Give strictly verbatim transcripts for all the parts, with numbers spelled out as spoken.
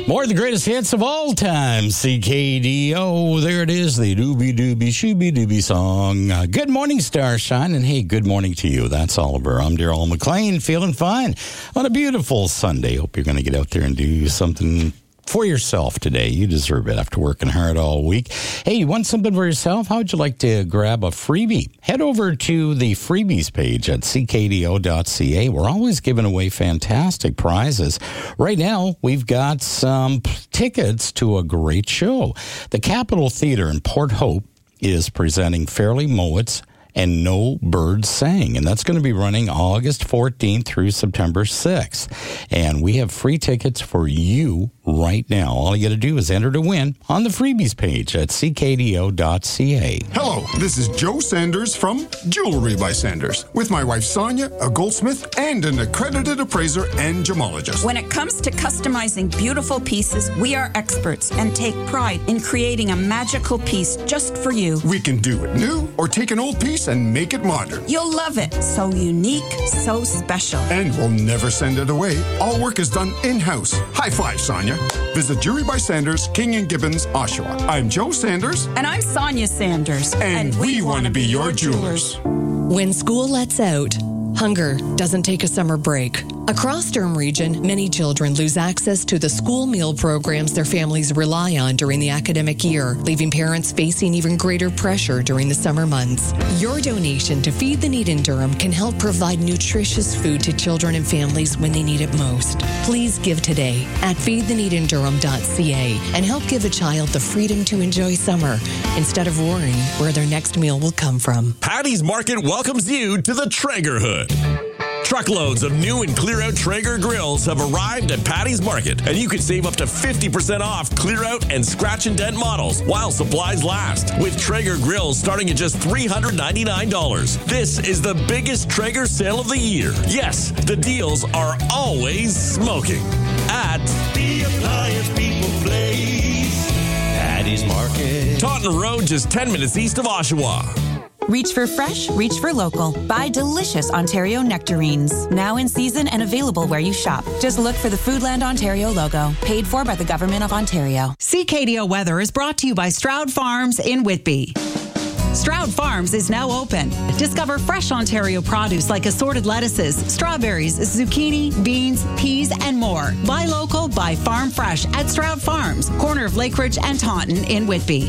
More of the greatest hits of all time. C K D O. There it is, the Doobie Doobie Shooby Doobie song. Uh, good morning, Starshine. And hey, good morning to you. That's Oliver. I'm Daryl McLean, feeling fine on a beautiful Sunday. Hope you're going to get out there and do something for yourself today. You deserve it after working hard all week. Hey, you want something for yourself? How would you like to grab a freebie? Head over to the freebies page at c k d o dot c a. We're always giving away fantastic prizes. Right now, we've got some tickets to a great show. The Capitol Theater in Port Hope is presenting Fairly Mowat's And No Birds Sang. And that's going to be running August fourteenth through September sixth. And we have free tickets for you right now. All you got to do is enter to win on the freebies page at c k d o dot c a. Hello, this is Joe Sanders from Jewelry by Sanders with my wife Sonia, a goldsmith and an accredited appraiser and gemologist. When it comes to customizing beautiful pieces, we are experts and take pride in creating a magical piece just for you. We can do it new or take an old piece and make it modern. You'll love it. So unique, so special. And we'll never send it away. All work is done in-house. High five, Sonia. Visit Jewelry by Sanders, King and Gibbons, Oshawa. I'm Joe Sanders. And I'm Sonia Sanders. And, and we, we want to be your jewelers. When school lets out, hunger doesn't take a summer break. Across Durham Region, many children lose access to the school meal programs their families rely on during the academic year, leaving parents facing even greater pressure during the summer months. Your donation to Feed the Need in Durham can help provide nutritious food to children and families when they need it most. Please give today at feed the need in durham dot c a and help give a child the freedom to enjoy summer instead of worrying where their next meal will come from. Patty's Market welcomes you to the Traeger Hood. Truckloads of new and clear-out Traeger grills have arrived at Patty's Market, and you can save up to fifty percent off clear-out and scratch and dent models while supplies last, with Traeger grills starting at just three hundred ninety-nine dollars. This is the biggest Traeger sale of the year. Yes, the deals are always smoking at the Appliance People Place, Patty's Market. Taunton Road, just ten minutes east of Oshawa. Reach for fresh, reach for local. Buy delicious Ontario nectarines. Now in season and available where you shop. Just look for the Foodland Ontario logo. Paid for by the Government of Ontario. C K D O Weather is brought to you by Stroud Farms in Whitby. Stroud Farms is now open. Discover fresh Ontario produce like assorted lettuces, strawberries, zucchini, beans, peas, and more. Buy local, buy farm fresh at Stroud Farms, corner of Lakeridge and Taunton in Whitby.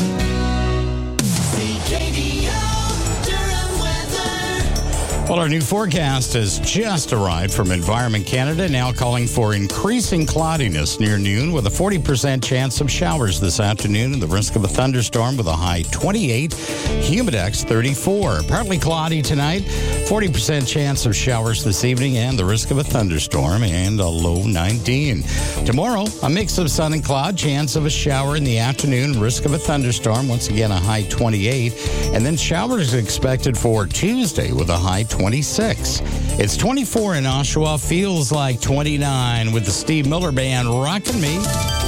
C K D O. Well, our new forecast has just arrived from Environment Canada, now calling for increasing cloudiness near noon with a forty percent chance of showers this afternoon and the risk of a thunderstorm with a high twenty-eight, humidex thirty-four. Partly cloudy tonight, forty percent chance of showers this evening and the risk of a thunderstorm and a low nineteen. Tomorrow, a mix of sun and cloud, chance of a shower in the afternoon, risk of a thunderstorm, once again a high twenty-eight, and then showers expected for Tuesday with a high twenty-six. It's twenty-four in Oshawa, feels like twenty-nine with the Steve Miller Band rocking me.